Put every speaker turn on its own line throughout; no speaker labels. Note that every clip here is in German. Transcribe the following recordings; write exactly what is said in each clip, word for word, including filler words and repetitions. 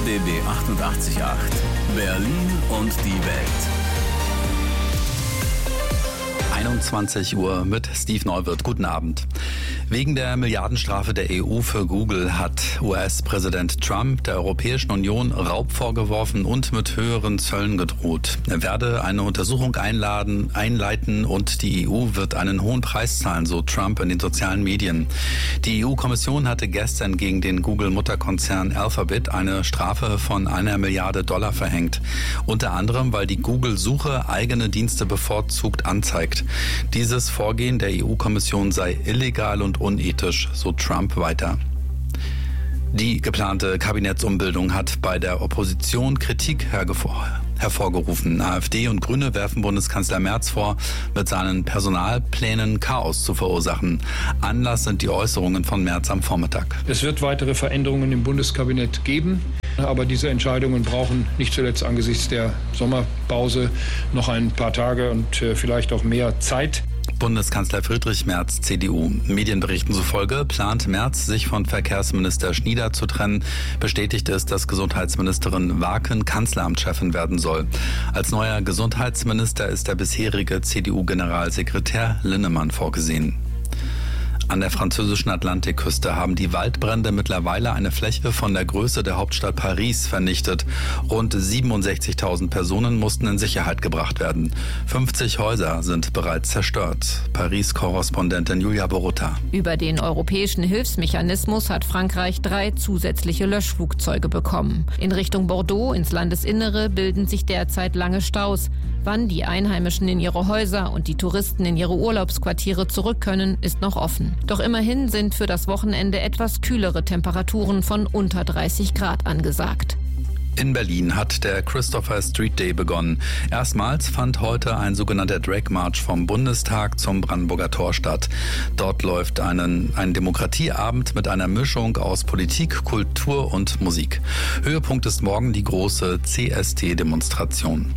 B B achtundachtzig Komma acht. Berlin und die Welt.
einundzwanzig Uhr mit Steve Neuwirth. Guten Abend. Wegen der Milliardenstrafe der E U für Google hat U S-Präsident Trump der Europäischen Union Raub vorgeworfen und mit höheren Zöllen gedroht. Er werde eine Untersuchung einladen, einleiten und die E U wird einen hohen Preis zahlen, so Trump in den sozialen Medien. Die E U-Kommission hatte gestern gegen den Google-Mutterkonzern Alphabet eine Strafe von einer Milliarde Dollar verhängt. Unter anderem, weil die Google-Suche eigene Dienste bevorzugt anzeigt. Dieses Vorgehen der E U-Kommission sei illegal und unethisch, so Trump weiter. Die geplante Kabinettsumbildung hat bei der Opposition Kritik hervorgerufen. AfD und Grüne werfen Bundeskanzler Merz vor, mit seinen Personalplänen Chaos zu verursachen. Anlass sind die Äußerungen von Merz am Vormittag.
Es wird weitere Veränderungen im Bundeskabinett geben. Aber diese Entscheidungen brauchen nicht zuletzt angesichts der Sommerpause noch ein paar Tage und äh, vielleicht auch mehr Zeit.
Bundeskanzler Friedrich Merz, C D U. Medienberichten zufolge plant Merz, sich von Verkehrsminister Schnieder zu trennen. Bestätigt ist, dass Gesundheitsministerin Waken Kanzleramtschefin werden soll. Als neuer Gesundheitsminister ist der bisherige C D U-Generalsekretär Linnemann vorgesehen. An der französischen Atlantikküste haben die Waldbrände mittlerweile eine Fläche von der Größe der Hauptstadt Paris vernichtet. Rund siebenundsechzigtausend Personen mussten in Sicherheit gebracht werden. fünfzig Häuser sind bereits zerstört. Paris-Korrespondentin Julia Borutta.
Über den europäischen Hilfsmechanismus hat Frankreich drei zusätzliche Löschflugzeuge bekommen. In Richtung Bordeaux ins Landesinnere bilden sich derzeit lange Staus. Wann die Einheimischen in ihre Häuser und die Touristen in ihre Urlaubsquartiere zurück können, ist noch offen. Doch immerhin sind für das Wochenende etwas kühlere Temperaturen von unter dreißig Grad angesagt.
In Berlin hat der Christopher Street Day begonnen. Erstmals fand heute ein sogenannter Drag March vom Bundestag zum Brandenburger Tor statt. Dort läuft einen, ein Demokratieabend mit einer Mischung aus Politik, Kultur und Musik. Höhepunkt ist morgen die große C S T-Demonstration.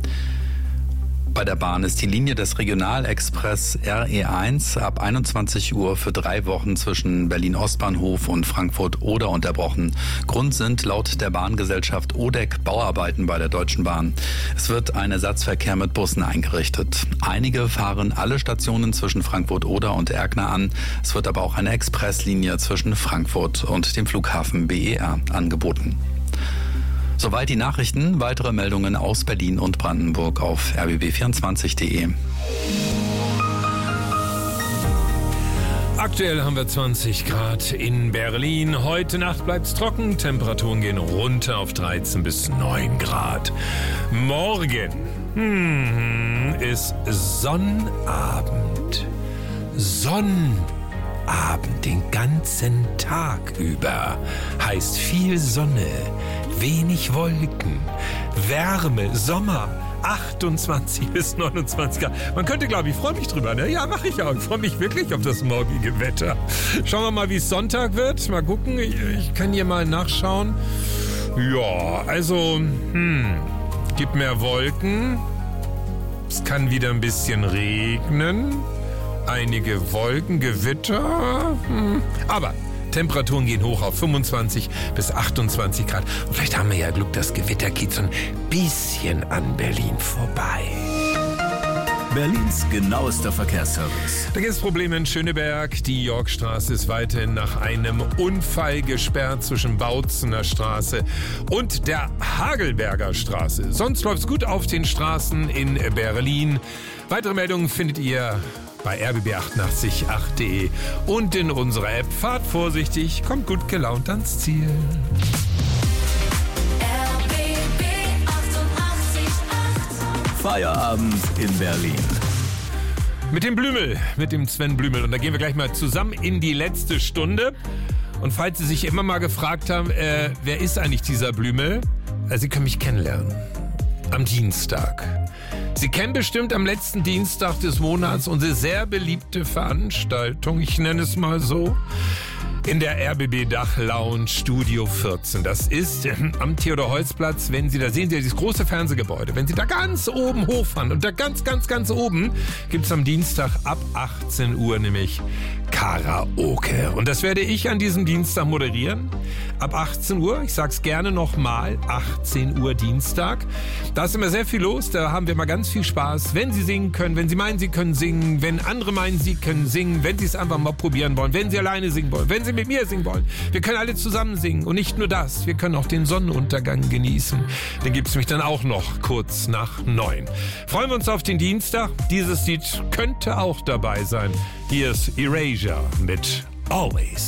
Bei der Bahn ist die Linie des Regionalexpress R E eins ab einundzwanzig Uhr für drei Wochen zwischen Berlin-Ostbahnhof und Frankfurt-Oder unterbrochen. Grund sind laut der Bahngesellschaft O D E C Bauarbeiten bei der Deutschen Bahn. Es wird ein Ersatzverkehr mit Bussen eingerichtet. Einige fahren alle Stationen zwischen Frankfurt-Oder und Erkner an. Es wird aber auch eine Expresslinie zwischen Frankfurt und dem Flughafen B E R angeboten. Soweit die Nachrichten. Weitere Meldungen aus Berlin und Brandenburg auf r b b vierundzwanzig punkt d e.
Aktuell haben wir zwanzig Grad in Berlin. Heute Nacht bleibt es trocken. Temperaturen gehen runter auf dreizehn bis neun Grad. Morgen hm, ist Sonnabend. Sonnabend. Abend, den ganzen Tag über. Heißt viel Sonne, wenig Wolken, Wärme, Sommer, achtundzwanzig bis neunundzwanzig Grad. Man könnte, glaube ich, freue mich drüber, ne? Ja, mache ich auch. Ich freue mich wirklich auf das morgige Wetter. Schauen wir mal, wie es Sonntag wird. Mal gucken, ich, ich kann hier mal nachschauen. Ja, also, hm, gibt mehr Wolken. Es kann wieder ein bisschen regnen. Einige Wolken, Gewitter, hm. aber Temperaturen gehen hoch auf fünfundzwanzig bis achtundzwanzig Grad. Und vielleicht haben wir ja Glück, das Gewitter geht so ein bisschen an Berlin vorbei.
Berlins genauester Verkehrsservice.
Da gibt es Probleme in Schöneberg. Die Yorkstraße ist weiterhin nach einem Unfall gesperrt zwischen Bautzener Straße und der Hagelberger Straße. Sonst läuft es gut auf den Straßen in Berlin. Weitere Meldungen findet ihr bei r b b achtundachtzig Punkt acht punkt d e und in unserer App. Fahrt vorsichtig, kommt gut gelaunt ans Ziel.
R B B achtundachtzig Komma acht.
Feierabend in Berlin.
Mit dem Blümel, mit dem Sven Blümel. Und da gehen wir gleich mal zusammen in die letzte Stunde. Und falls Sie sich immer mal gefragt haben, äh, wer ist eigentlich dieser Blümel? Also Sie können mich kennenlernen. Am Dienstag. Sie kennen bestimmt am letzten Dienstag des Monats unsere sehr beliebte Veranstaltung, ich nenne es mal so, in der R B B Dach Lounge Studio vierzehn. Das ist am Theodor-Heuss-Platz. Wenn Sie da sehen, Sie dieses große Fernsehgebäude. Wenn Sie da ganz oben hochfahren und da ganz, ganz, ganz oben gibt es am Dienstag ab achtzehn Uhr nämlich Karaoke. Und das werde ich an diesem Dienstag moderieren. ab achtzehn Uhr. Ich sag's gerne nochmal, achtzehn Uhr Dienstag. Da ist immer sehr viel los, da haben wir mal ganz viel Spaß. Wenn Sie singen können, wenn Sie meinen, Sie können singen, wenn andere meinen, Sie können singen, wenn Sie es einfach mal probieren wollen, wenn Sie alleine singen wollen, wenn Sie mit mir singen wollen. Wir können alle zusammen singen und nicht nur das, wir können auch den Sonnenuntergang genießen. Den gibt's mich dann auch noch kurz nach neun. Freuen wir uns auf den Dienstag. Dieses Lied könnte auch dabei sein. Hier ist Erasure mit Always.